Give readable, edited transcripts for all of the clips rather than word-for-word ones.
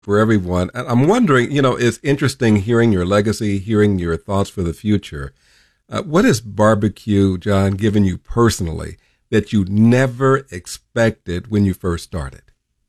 for everyone. And I'm wondering, it's interesting hearing your legacy, hearing your thoughts for the future. What has barbecue, John, given you personally that you never expected when you first started?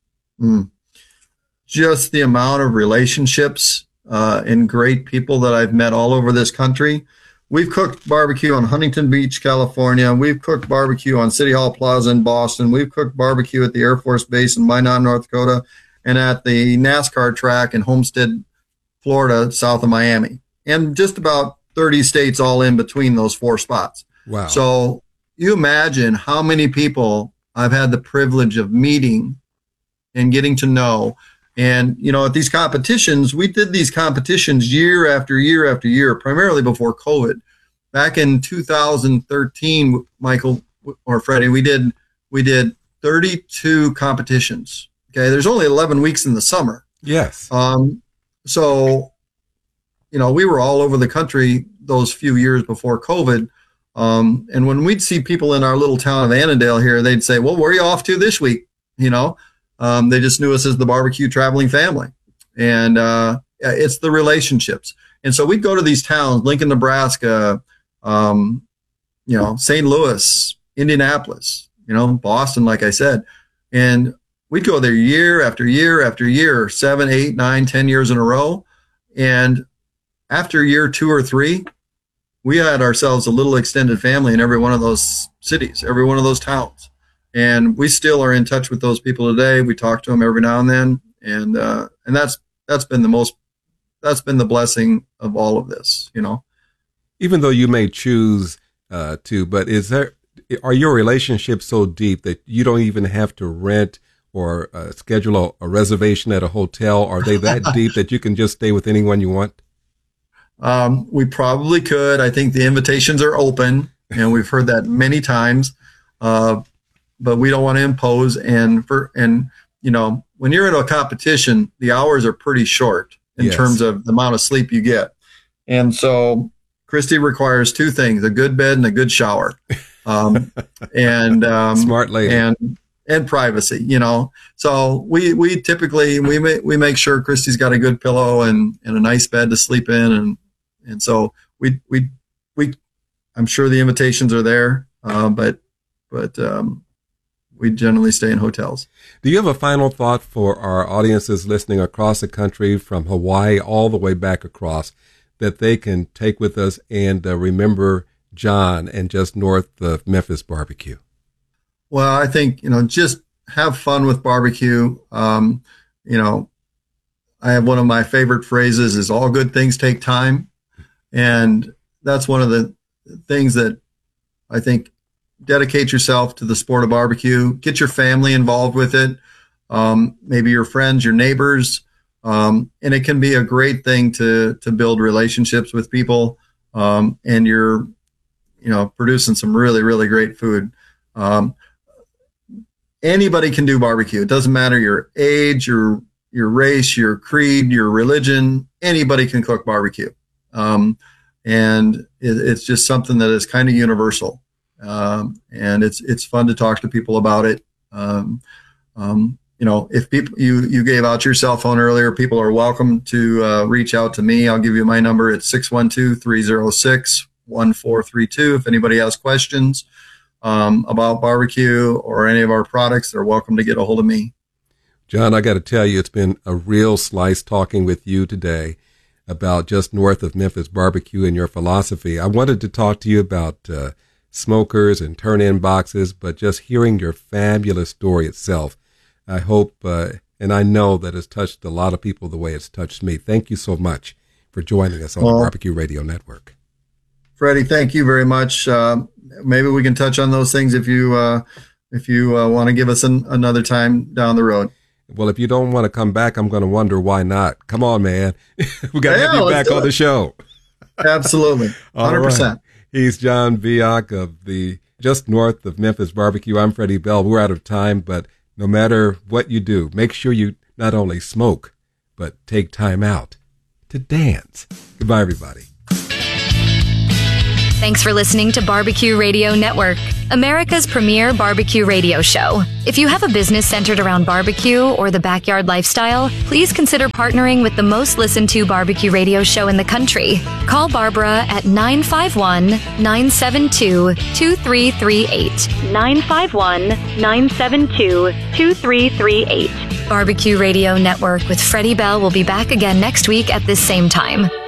Just the amount of relationships and great people that I've met all over this country. We've cooked barbecue on Huntington Beach, California. We've cooked barbecue on City Hall Plaza in Boston. We've cooked barbecue at the Air Force Base in Minot, North Dakota, and at the NASCAR track in Homestead, Florida, south of Miami, and just about 30 states all in between those 4 spots. Wow. So you imagine how many people I've had the privilege of meeting and getting to know. And, at these competitions, we did these competitions year after year after year, primarily before COVID. Back in 2013, Michael or Freddie, we did 32 competitions. Okay. There's only 11 weeks in the summer. Yes. So, we were all over the country those few years before COVID. And when we'd see people in our little town of Annandale here, they'd say, well, where are you off to this week? They just knew us as the barbecue traveling family. And it's the relationships. And so we'd go to these towns, Lincoln, Nebraska, St. Louis, Indianapolis, Boston, like I said. And we'd go there year after year after year, 7, 8, 9, 10 years in a row. And after year 2 or 3, we had ourselves a little extended family in every one of those cities, every one of those towns. And we still are in touch with those people today. We talk to them every now and then. And that's been the blessing of all of this, Even though you may choose to, but are your relationships so deep that you don't even have to rent or schedule a reservation at a hotel? Are they that deep that you can just stay with anyone you want? We probably could. I think the invitations are open, and we've heard that many times. But we don't want to impose. And when you're in a competition, the hours are pretty short in terms of the amount of sleep you get. And so Christy requires 2 things, a good bed and a good shower. Smart lady. And privacy, So we typically, we make sure Christy's got a good pillow and a nice bed to sleep in. And so we I'm sure the invitations are there. But we generally stay in hotels. Do you have a final thought for our audiences listening across the country from Hawaii all the way back across that they can take with us and remember John and just north of Memphis barbecue? Well, I think, just have fun with barbecue. I have one of my favorite phrases is all good things take time. And that's one of the things that I think dedicate yourself to the sport of barbecue, get your family involved with it. Maybe your friends, your neighbors. And it can be a great thing to build relationships with people. And you're, producing some really, really great food. Anybody can do barbecue. It doesn't matter your age, your race, your creed, your religion. Anybody can cook barbecue. And it's just something that is kind of universal. And it's fun to talk to people about it. If people, you gave out your cell phone earlier, people are welcome to reach out to me. I'll give you my number. It's 612-306-1432. If anybody has questions about barbecue or any of our products, they're welcome to get a hold of me. John, I got to tell you, it's been a real slice talking with you today about just north of Memphis barbecue and your philosophy. I wanted to talk to you about smokers and turn-in boxes, but just hearing your fabulous story itself, I hope and I know that it's touched a lot of people the way it's touched me. Thank you so much for joining us on the Barbecue Radio Network. Freddie, thank you very much. Maybe we can touch on those things if you want to give us another time down the road. Well, if you don't want to come back, I'm going to wonder why not. Come on, man. We got to have you back on the show. Absolutely. 100%. Right. He's John Viak of the just north of Memphis barbecue. I'm Freddie Bell. We're out of time, but no matter what you do, make sure you not only smoke, but take time out to dance. Goodbye, everybody. Thanks for listening to Barbecue Radio Network, America's premier barbecue radio show. If you have a business centered around barbecue or the backyard lifestyle, please consider partnering with the most listened to barbecue radio show in the country. Call Barbara at 951-972-2338. 951-972-2338. Barbecue Radio Network with Freddie Bell will be back again next week at this same time.